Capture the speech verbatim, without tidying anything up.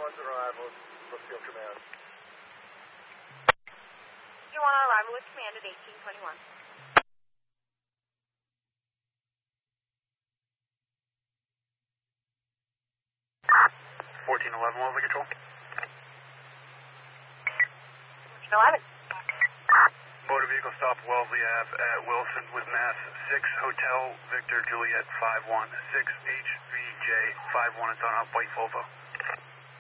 one's arrival. Brookfield Command. You want to arrival with command at eighteen twenty-one. fourteen eleven, Wellesley Control. fourteen eleven. Motor vehicle stop Wellesley Ave at Wilson with Mass six Hotel Victor Juliet five one six H V J five one. It's on a white Volvo.